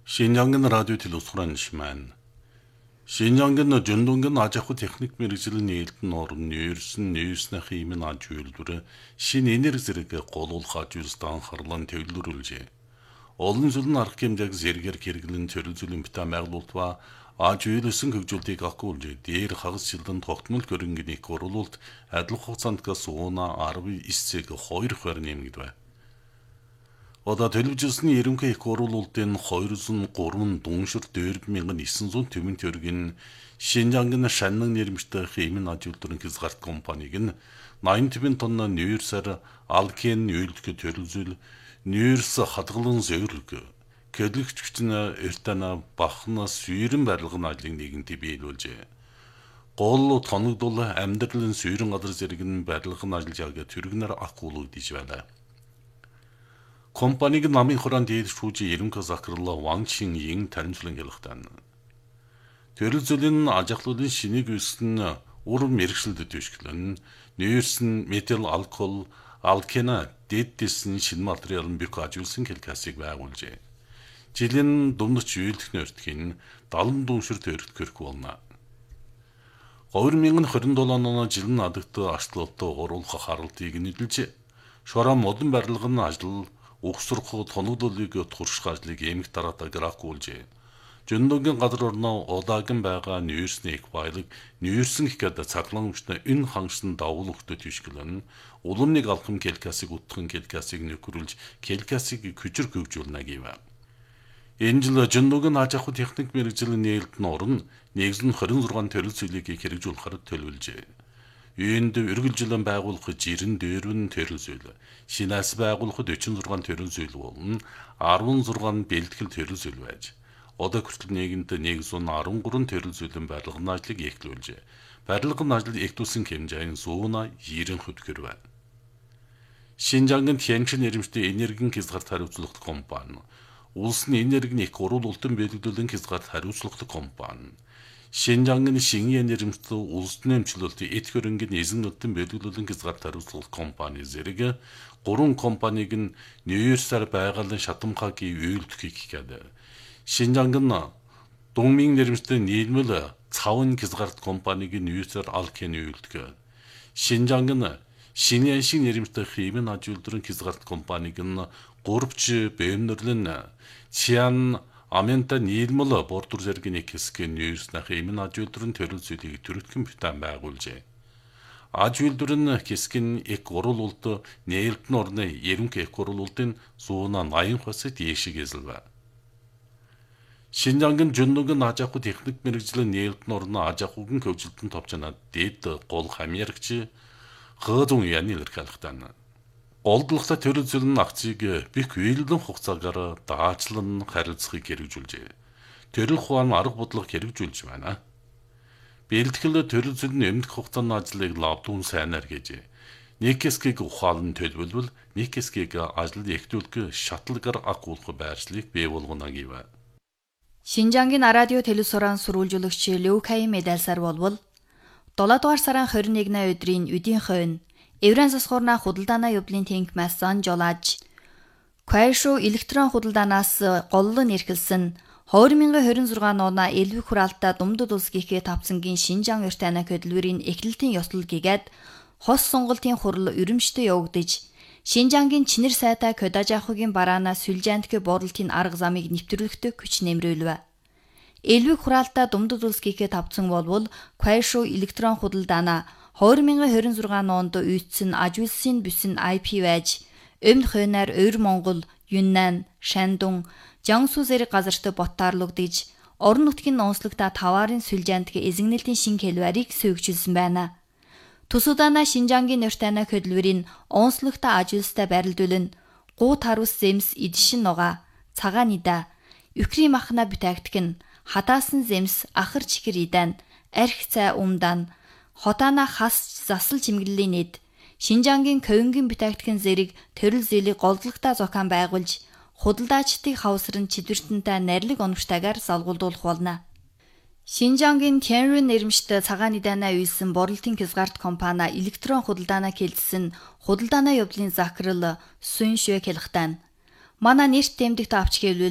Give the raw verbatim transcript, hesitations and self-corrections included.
Шинжангийн радио телевизхураншман. Шинжангийн жөндөнгөн аж ахуй техник мэргэжлийн нээлтэн орон нэрсэн нээснэх имэн аж үйлдвэр шин энерги зэрэг голуулах аж үйлсд анхаарлан төвлөрүүлжээ. Олон зүйлийн арга хэмжээг зэргээр хэрэглэн төрөлзөлийн битаа байгуулалтва аж үйлсэн хөгжүүлтийг акуулж дээр хагас жилдэн тогтмол хөрөнгөний гурвуулт адил хугацаанд сууна арван эсцэг хоёр хойр нэмэгдвэ. Одоо телевизсний ерөнхий их уруулалтын хоёрсун гурван дуншир дөрв мянган нисэнзүүн төвийн төргийн Шинжангийн шаннан нэрмжтэй хэмээн аж үйлдвэрийн хязгаарт компаниг нь найман тонна нүүрсээр алкен үйлдэх төрөлзөл нүүрс хадгалан зөвлөг кэдлэгчч нь эртана бахна сүйрэн барилгын ажлын нэгэнтээ биелүүлжээ. Гол тоногдол амьдралын сүйрэн газар зэрэг нь барилгын ажил яг төргнөр акуулагдж байна. Компаниг намын хорон дээд шүүжи ерөнхий захирлаа Ван Шинийн таримжлан хэлэхдээ төрөлзөлийн ажиглалын шинийг үүсгэн ур мэрэгчлэлд төшгөлн нэрсэн метал алкол алкена дэдсэн шинэ материалын бик ажигласан хэлкасыг байгуулжээ. Жилийн дундч үйлдэх нөртгийн далан дүншир төрөлт гэрх болно. хоёр мянган двадцать долоо оны жилийн надагт ачлалтай оруулах харалтыг нийлж шороо модон барилгын ажил угсрах тоногдолыг турших ажлыг эмх дараатаа гракуулжээ. Жөндөнгийн газар орноо удаагийн байгаа нүүрсний их баялаг нүүрсэн их гэдэг цаглан өмчнө энэ хангасан давуулахтай тишгэлэн уламныг алхам келкасыг утган келкасыг нөхрүүлж келкасыг хүчээр хөгжүүлнэ гэв. Энэ жил жөндөнгийн аж ахуй техник мэргэжлийн нээлтэн орн нэгэн двадцать шесть төрөлзөлийг хэрэгжүүлэхээр төлөвлөжээ. Үүнд үргэлжилэн байгуулах жирэн дөрвөн төрөлзөл, шинээс байгуулахад forty-six төрөлзөл болон sixteen бэлтгэл төрөлзөл байж, одоо хүртэл нийгэмд one hundred thirteen төрөлзөлийн барилгын ажлыг эхлүүлжээ. Барилгын ажил эхлүүлсэн хэмжээ нь one ninety хөтгөр байна. Шинжангийн Тяньшин нэрмжтэй энергийн хязгаарт хариуцлагатай компани, улсны энергийн их уруулалтын бэлтгэлийн хязгаарт хариуцлагатай компани, Шинжангийн шингийн нэрмжтэй улсны эмчлэлт эд хөрөнгөний эзэннүүдийн бэлтгэлийн хязгаарт хариуцлагатай компани зэрэг гурван компаниг нь Нью-Йорксаар байгалийн шатамхаагийн үйлдвэрийг хийгээд Шинжангийн Дунмийн нэрмжтэй нийлмэл цавын хязгаарт компаниг нь Нью-Йорксаар алкен үйлдвэр, Шинжангийн Шиньяншин нэрмжтэй хэмээн аж үйлдвэрийн хязгаарт компаниг нь гурвч бэмнэрлэн Чиан Амента нийлмэл бордур зэргийн нэг хэсгийн нүүрснэх хэмээн аж үйлдвэрийн төрөлзөлийг төрөлхөн битэн байгуулжээ. Аж үйлдвэрийн хэсгийн их уруулалт нээлтэн орны ерөнхий их уруулалтын one eighty процент дээшиг эзэлвэ. Шинжангийн жөндөнгийн аж ахуй техник мэргэжлийн нээлтэн орны аж ахуйн хөгжилтөнд товчнод дэд гол хамьярагч Хөөзөн яны илэрхийлэхдээ голдлогтой төрөлзөл нь акцийг бих үйлдэн хугацаагаар даачлан харилцахыг хэрэгжүүлжээ. Төрөл ухаан арга бодлого хэрэгжүүлж байна. Бэлтгэл төрөлзөл нь эмнэлэг хугацааны ажлыг лавдун сайнаар гэжээ. Нэг хэсгийг ухаалн төлөвлөл, нэг хэсгийг ажил эхлүүлэх шаталгаар акуулах байршлыг бий болгоно гэв. Шинжангийн радио телевизорын сурвалжуулагч Леукай медальсаар болвол seven дугаар сарын twenty-first өдрийн үдийн хойно Еврен засгуурна худалдаана явдлын тэнк массан жолааж Кайшо электрон худалдаанаас голлон эрхэлсэн twenty twenty-six оны элбэг хураалтаа Думдад улс гихээ тавцангийн Шинжаан уртайна хөдөлмөрийн эхлэлтийн ёслол гэгээд хос сонголтын хурал өрөмжтөй явагдаж Шинжаангийн чинэр сайтай Кодажахугийн бараана сүлжаантгэ борлтын арга замыг нэвтрүүлэхдээ хүч нэмрүүлвэ. Элбэг хураалтаа Думдад улс гихээ тавцан болвол Кайшо электрон худалдаана twenty twenty-six онд үйдсэн аж үйлсийн бүсэн I P байж өмнө хойноор Өвөр Монгол, Юннан, Шандун, Жангсу зэрэг газарт ботаарлагдж орон нутгийн онцлогтой таваарын сүлжаантгэ эзэгнэлтийн шинэ хэлбэрийг сөөгчилсөн байна. Тусудана Шинжангийн уртайна хөдөлмөрийн онцлогтой аж үйлстэй барилдуулан гуу тарус земс идшин нуга, цагаан ида, Украин махна бүтээгдэх нь хатаасан земс ахар чихэр идан, арх цай умдан Хотана хас засал чимэглэлийн нэд Шинжангийн ковингийн бүтээгдэхүүн зэрэг төрөл зээлийг голдлогтой зохион байгуулж худалдаачдыг хавсран чидвэртэнтэй нарилэг оновчтойгоор залгуулдуулах болно. Шинжангийн Тяньшин нэрмжтэй цагаан идаанаа үйлсэн борлтын хязгаарт компани электрон худалдаанаа хэлсэн худалдаанаа явдлын захирал Сүн Швэ хэлэхдээ манай нэрт тэмдэгт авч хэвлэл